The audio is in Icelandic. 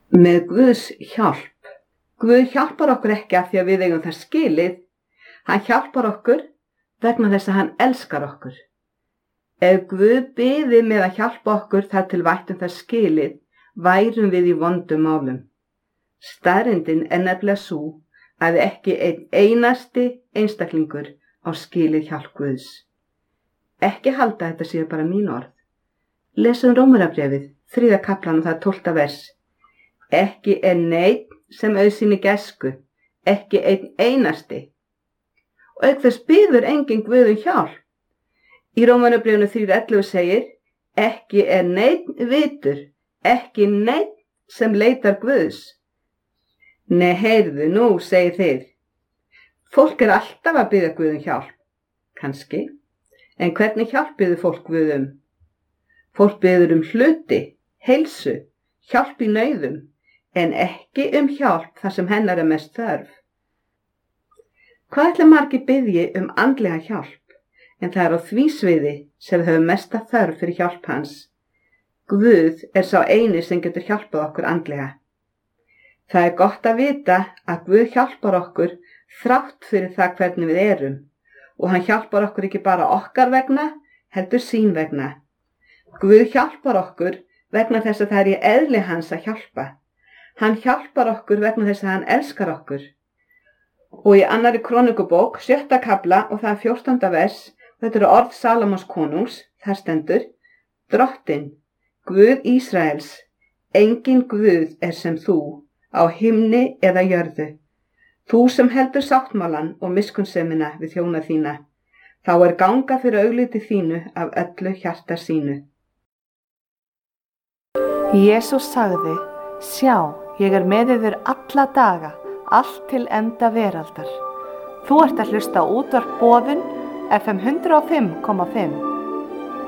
Með Guðs hjálp. Guð hjálpar okkur ekki af því að við eigum það skilið. Hann hjálpar okkur vegna þess að hann elskar okkur. Ef Guð biði með að hjálpa okkur þar til vættum það skilið, værum við í vondum málum. Staðreyndin er nefnilega sú að ekki einn einasti einstaklingur á skilið hjálp Guðs. Ekki halda þetta séu bara mín orð. Lesum Rómarbréfið, 3. kaflan og það 12. vers. Ekki er neinn sem auðsýni gæsku, ekki einn einasti. Og auk þess biður enginn Guð hjálp. Í Rómarbréfinu 3:11 segir, ekki er neinn vitur, ekki neinn sem leitar Guðs. Nei, heyrðu nú, segir þið. Fólk er alltaf að biðja Guð hjálp, kannski, en hvernig hjálp biður fólk Guð? Fólk biður hluti, heilsu, hjálp í nauðum, en ekki hjálp þar sem hennar er mest þörf. Hvað ætla margir biðji andlega hjálp, en það er á því sviði sem við höfum mesta þörf fyrir hjálp hans. Guð er sá eini sem getur hjálpað okkur andlega. Það er gott að vita að Guð hjálpar okkur þrátt fyrir það hvernig við erum, og hann hjálpar okkur ekki bara okkar vegna, heldur sín vegna. Guð hjálpar okkur vegna þess að það er í eðli hans að hjálpa. Hann hjálpar okkur vegna þess að hann elskar okkur. Og í 2. Krónikubók, 7. kafla og það 14. vers, þetta eru orð Salómons konungs, þar stendur, Drottinn, Guð Ísraels, engin Guð er sem þú, á himni eða jörðu. Þú sem heldur sáttmálan og miskunnsemina við þjóna þína, þá er ganga fyrir augliti þínu af öllu hjarta sínu. Jesús sagði, sjá, ég er með yður alla daga, allt til enda veraldar. Þú ert að hlusta á útvarp Boðun, FM 105,5.